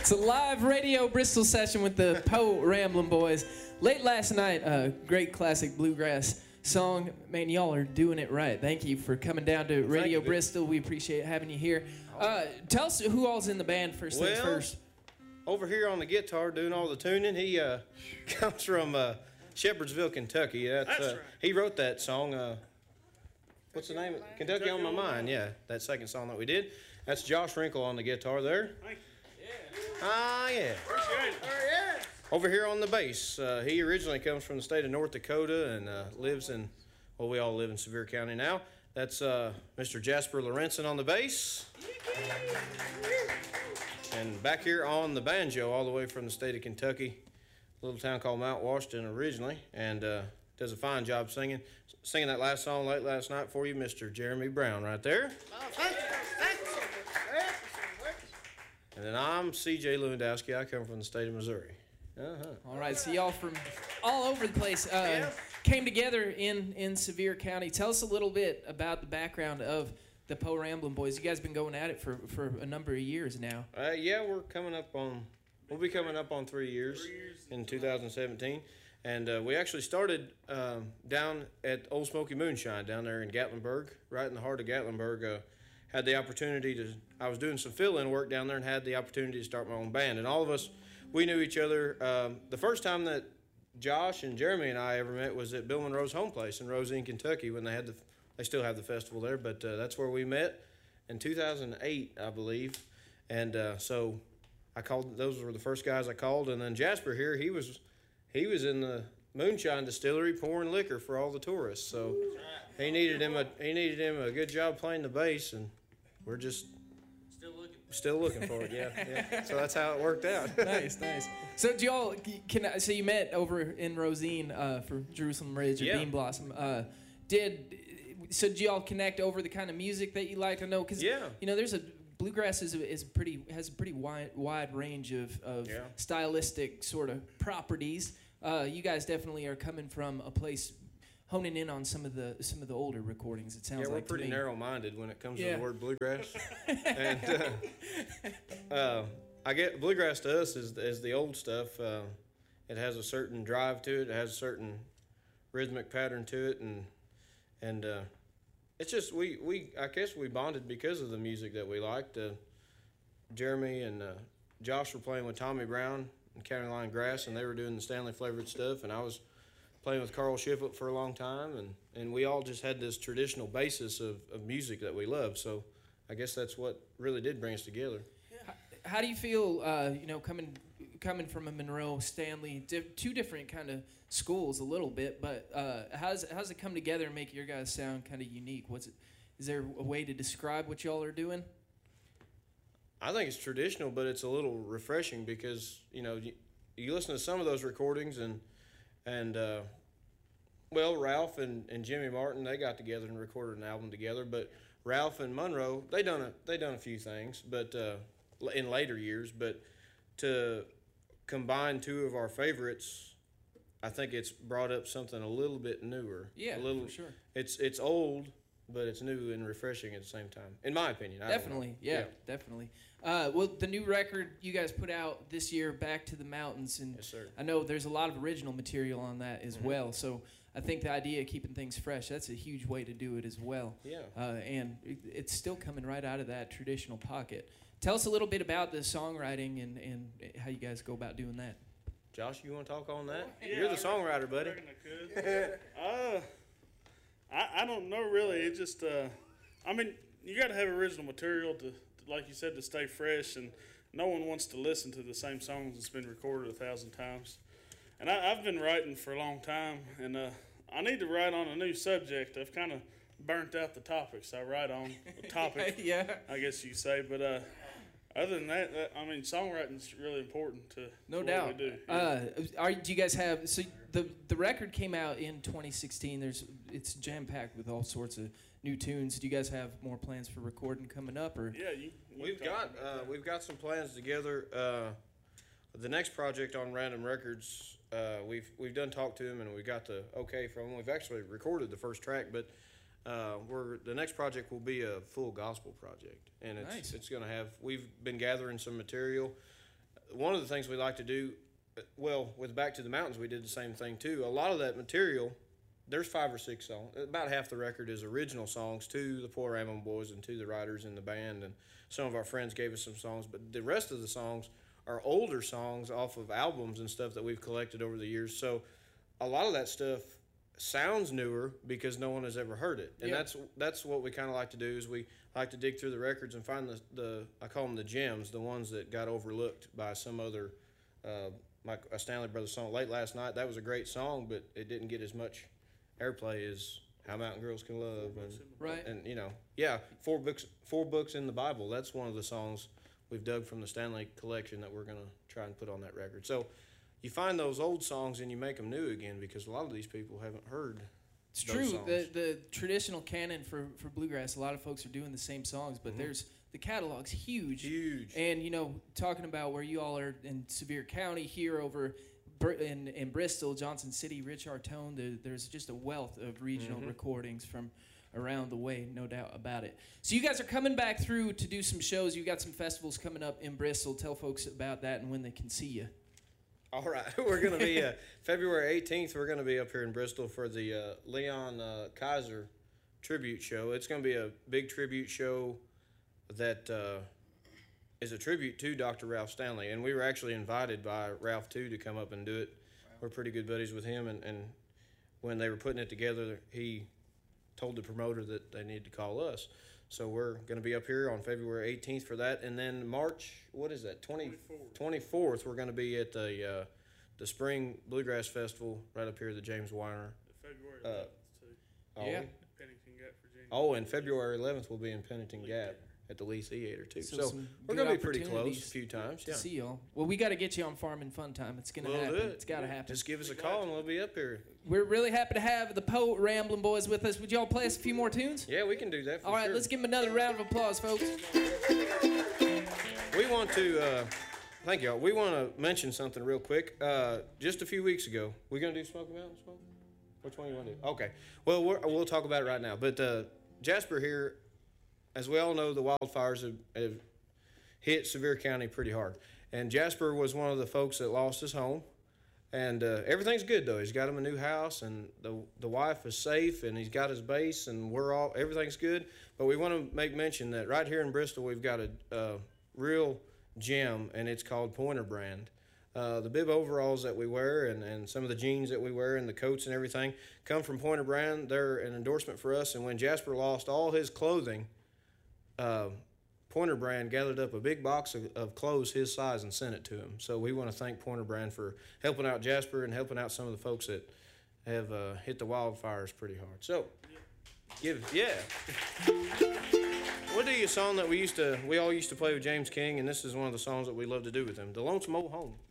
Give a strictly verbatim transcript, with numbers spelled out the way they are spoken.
It's a live radio Bristol session with the Po Ramblin' Boys. Late last night, a great classic bluegrass song. Man, y'all are doing it right. Thank you for coming down to Radio you, Bristol. We appreciate having you here. Uh, tell us who all's in the band first well, things first. Over here on the guitar doing all the tuning, he uh, comes from uh, Shepherdsville, Kentucky. That's, That's uh, right. He wrote that song. Uh, what's the name? of it? Kentucky, Kentucky on My Mind. Yeah, that second song that we did. That's Josh Wrinkle on the guitar there. Thank you. Ah, yeah. Appreciate it. Over here on the bass, uh, he originally comes from the state of North Dakota and uh, lives in, well, we all live in Sevier County now. That's uh, Mister Jasper Lorenzen on the bass. And back here on the banjo, all the way from the state of Kentucky, a little town called Mount Washington originally, and uh, does a fine job singing. Singing that last song late last night for you, Mister Jeremy Brown right there. Oh, thank you. Thank you. And then I'm C J Lewandowski. I come from the state of Missouri. Uh-huh. All right, so y'all from all over the place uh, Yeah. came together in, in Sevier County. Tell us a little bit about the background of the Po Ramblin' Boys. You guys been going at it for, for a number of years now. Uh, yeah, we're coming up on, we'll be coming up on three years, Three years in two thousand seventeen. And uh, we actually started um, down at Old Smoky Moonshine down there in Gatlinburg, right in the heart of Gatlinburg. Uh, had the opportunity to, I was doing some fill-in work down there and had the opportunity to start my own band. And all of us, we knew each other. Um, the first time that Josh and Jeremy and I ever met was at Bill Monroe's home place in Rosine, Kentucky, when they had the, they still have the festival there, but uh, that's where we met in two thousand eight, I believe. And uh, so I called, those were the first guys I called. And then Jasper here, he was, he was in the moonshine distillery pouring liquor for all the tourists. So he needed him a, he needed him a good job playing the bass, and we're just Still looking. still looking for it. Yeah, yeah. So that's how it worked out. Nice, nice. So do y'all can so you met over in Rosine uh, for Jerusalem Ridge or Yeah. Bean Blossom. Uh, did so? Do y'all connect over the kind of music that you like? I know because Yeah. you know there's a bluegrass is is pretty has a pretty wide wide range of of Yeah. stylistic sort of properties. Uh, you guys definitely are coming from a place honing in on some of the some of the older recordings. It sounds Yeah, we're like to pretty me. narrow-minded when it comes Yeah. to the word bluegrass. and uh, uh, I get bluegrass to us is is the old stuff. Uh, it has a certain drive to it. It has a certain rhythmic pattern to it, and and uh, it's just we we I guess we bonded because of the music that we liked. Uh, Jeremy and uh, Josh were playing with Tommy Brown and County Line Grass, and they were doing the Stanley flavored stuff, and I was playing with Carl Shiflett for a long time, and, and we all just had this traditional basis of, of music that we love. So I guess that's what really did bring us together. How do you feel, uh, you know, coming coming from a Monroe, Stanley, di- two different kind of schools a little bit, but uh, how's how's it come together and make your guys sound kind of unique? What's it? Is there a way to describe what y'all are doing? I think it's traditional, but it's a little refreshing because, you know, you, you listen to some of those recordings and, and uh, well, Ralph and, and Jimmy Martin, they got together and recorded an album together, but Ralph and Monroe, they done a, they done a few things, but uh, in later years, but to combine two of our favorites, I think it's brought up something a little bit newer. Yeah, a little, for sure. It's it's old, but it's new and refreshing at the same time, in my opinion. I don't know. Definitely, yeah, definitely. Uh, well, the new record you guys put out this year, Back to the Mountains, and Yes, sir. I know there's a lot of original material on that as Mhm. well. So I think the idea of keeping things fresh, that's a huge way to do it as well. Yeah. Uh, and it, it's still coming right out of that traditional pocket. Tell us a little bit about the songwriting and, and how you guys go about doing that. Josh, you want to talk on that? Yeah, You're the I songwriter, buddy. reckon I could. uh, I, I don't know really. It just, uh, I mean, you got to have original material to, to, like you said, to stay fresh. And no one wants to listen to the same songs that's been recorded a thousand times. And I, I've been writing for a long time, and uh, I need to write on a new subject. I've kind of burnt out the topics I write on. The topic, yeah. I guess you say. But uh, other than that, that, I mean, songwriting's really important to No to doubt. what we do. Uh, are do you guys have so the the record came out in twenty sixteen? There's it's jam packed with all sorts of new tunes. Do you guys have more plans for recording coming up, or yeah, you, you We've talk got about uh, that. we've got some plans together. Uh, the next project on Random Records, uh, we've we've done talk to them and we got the okay from them. We've actually recorded the first track, but uh, we're the next project will be a full gospel project, and it's Nice. it's going to have. We've been gathering some material. one of the things we like to do, uh, well, with Back to the Mountains, we did the same thing too. A lot of that material, there's five or six songs. About half the record is original songs to the Poor Ramblin' Boys and to the writers in the band, and some of our friends gave us some songs. But the rest of the songs are older songs off of albums and stuff that we've collected over the years. So a lot of that stuff sounds newer because no one has ever heard it, and Yeah. that's that's what we kind of like to do. Is we like to dig through the records and find the the I call them the gems, the ones that got overlooked by some other. Uh, like a Stanley Brothers song, Late Last Night. That was a great song, but it didn't get as much airplay as How Mountain Girls Can Love, and Right. and you know, yeah, four books, four books in the Bible. That's one of the songs we've dug from the Stanley collection that we're gonna try and put on that record. So you find those old songs and you make them new again because a lot of these people haven't heard. It's those true. songs. The the traditional canon for, for bluegrass, a lot of folks are doing the same songs, but Mm-hmm. there's the catalog's huge. Huge. And you know, talking about where you all are in Sevier County here over Br- in, in Bristol, Johnson City, Rich Artone, there, there's just a wealth of regional Mhm. recordings from around the way, no doubt about it. So you guys are coming back through to do some shows. You got some festivals coming up in Bristol. Tell folks about that and when they can see you. All right, we're going to be uh, February eighteenth. We're going to be up here in Bristol for the uh, Leon uh, Kaiser tribute show. It's going to be a big tribute show that uh, is a tribute to Doctor Ralph Stanley, and we were actually invited by Ralph too to come up and do it. We're pretty good buddies with him, and, and when they were putting it together, he told the promoter that they needed to call us. So we're going to be up here on February eighteenth for that, and then March, what is that, twenty-fourth, we're going to be at the uh, the Spring Bluegrass Festival right up here at the James Weiner. February Uh, eleventh, too. Oh, Yeah. Pennington Gap, Virginia. Oh, and February eleventh we'll be in Pennington Gap at the Lee Theater too. So So, some we're good going to be pretty close opportunities a few times. To Yeah. see y'all. Well, we got to get you on Farm and Fun Time. It's gonna We'll happen. do it. It's got to happen. Just give us a call and we'll be up here. We're really happy to have the Poe Ramblin' Boys with us. Would y'all play us a few more tunes? Yeah, we can do that for All right, sure. let's give them another round of applause, folks. We want to, uh, thank y'all. We want to mention something real quick. Uh, just a few weeks ago, we going to do Smoky Mountain Smoke? Which one you want to do? Okay. Well, we're, we'll talk about it right now. But uh, Jasper here, as we all know, the wildfires have, have hit Sevier County pretty hard. And Jasper was one of the folks that lost his home. And uh, everything's good, though. He's got him a new house, and the the wife is safe, and he's got his base, and we're all, everything's good. But we want to make mention that right here in Bristol, we've got a, a real gem, and it's called Pointer Brand. Uh, the bib overalls that we wear and, and some of the jeans that we wear and the coats and everything come from Pointer Brand. They're an endorsement for us. And when Jasper lost all his clothing, uh, Pointer Brand gathered up a big box of, of clothes his size and sent it to him. So we want to thank Pointer Brand for helping out Jasper and helping out some of the folks that have uh, hit the wildfires pretty hard. So, give yeah. We'll do you a song that we used to, we all used to play with James King, and this is one of the songs that we love to do with him, The Lonesome Old Home.